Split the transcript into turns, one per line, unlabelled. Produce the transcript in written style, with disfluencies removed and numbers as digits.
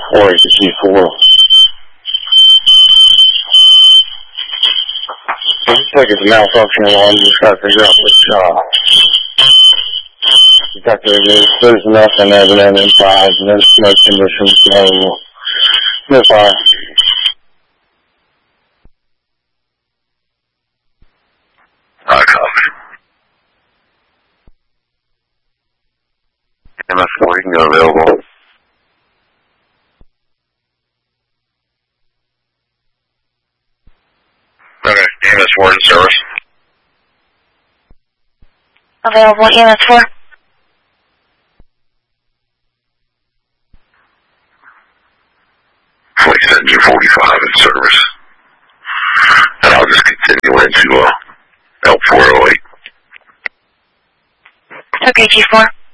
or is it G4? It looks like it's a malfunction alarm. You just got to figure out which, there's nothing evident inside, no smoke conditions, no fire.
Copy. MS4, you can go available. Okay, EMS4 in service.
Available EMS4.
Flight Engine 45 in service. And I'll just continue into L408.
Okay, G4.